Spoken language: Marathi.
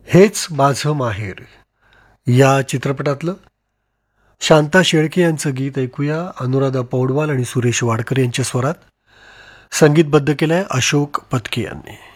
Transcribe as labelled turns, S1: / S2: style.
S1: हेच माझं माहेर या चित्रपटातलं शांता शेळके यांचं गीत ऐकूया. अनुराधा पौडवाल आणि सुरेश वाडकर यांच्या स्वरात संगीतबद्ध केलंय अशोक पत्के यांनी.